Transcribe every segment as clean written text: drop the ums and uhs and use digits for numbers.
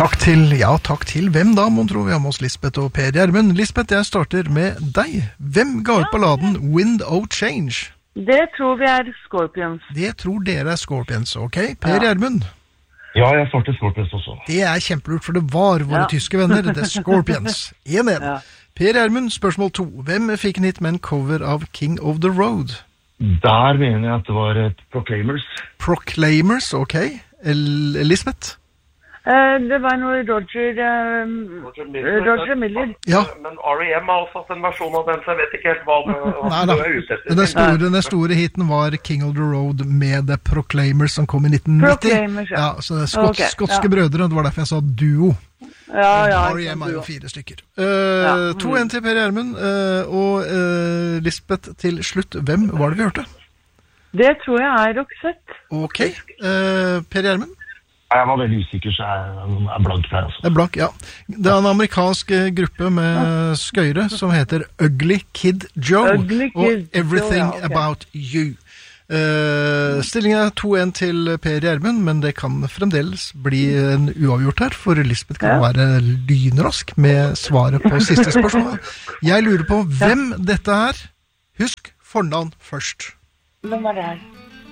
Takk til. Hvem da, må tro? Vi har med oss Lisbeth og Per Gjermund. Lisbeth, jeg starter med deg. Hvem ga ut balladen Wind of Change? Det tror vi Scorpions. Det tror dere Scorpions, ok? Per Gjermund? Ja, jeg starter Scorpions også. Det kjempelurt, for det var våre tyske venner, The Scorpions. 1-1. Per Gjermund, spørsmål 2. Hvem fikk en hit med en cover av King of the Road? Der mener jeg at det var Proclaimers. Proclaimers, ok. Lisbeth? Det var noe Roger Miller. Ja. Men R.E.M. har også hatt en versjon av den, så jeg vet ikke helt hva du ute etter. Den store hiten var King of the Road med The Proclaimers som kom i 1990. Proclaimers, ja. Så det skotske brødre, det var derfor jeg sa duo. Ja. R.E.M. jo 4 stykker. 2-1 til Per Gjermund, og Lisbeth til slutt. Hvem var det vi hørte? Det tror jeg Roxette. Ok. Per Gjermund? Jeg var veldig usikker, så jeg blank der. Altså. Blank, ja. Det en amerikansk gruppe med skøyre som heter Ugly Kid Joe og Everything About You. Stillingen 2-1 til Per Gjermund, men det kan fremdeles bli en uavgjort her, for Lisbeth kan være lynrask med svaret på siste spørsmål. Jeg lurer på hvem dette Husk fornavn først. Hvem det her?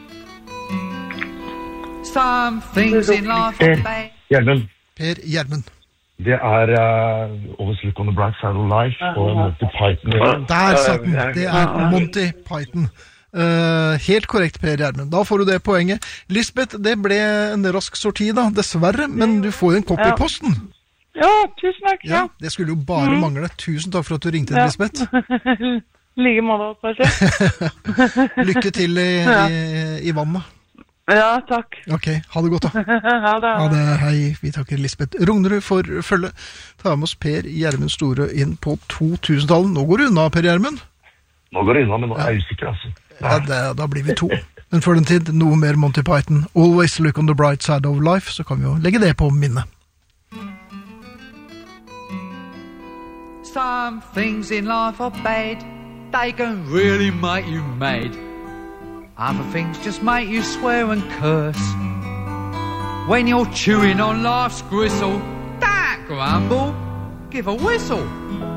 Some things in life are bad. Gjermund. Per Gjermund. Det Always Look on the Bright Side of Life og Monty Python. Der satt den. Det Monty Python. Helt korrekt, Per Gjermund. Da får du det poenget. Lisbeth, det ble en rask sorti da, dessverre, men du får en kopp i posten. Ja, tusen takk. Ja, det skulle jo bare mangle. Tusen takk for at du ringte, Lisbeth. Like måte, Lykke til i vannet. Ja, takk. Ok, ha det godt da. Ha det, hei, vi takker Lisbeth Rognerud for følge. Ta med oss Per Gjermund Store inn på 2000-tallet. Nå går det unna, Per Gjermund. Nå går det unna, men nå jeg usikker, altså. Ja, da blir vi 2. Men før den tid, noe mer Monty Python. Always Look on the Bright Side of Life, så kan vi jo legge det på minnet. Some things in life are bad. They can really make you mad. Other things just make you swear and curse. When you're chewing on life's gristle, don't grumble, give a whistle.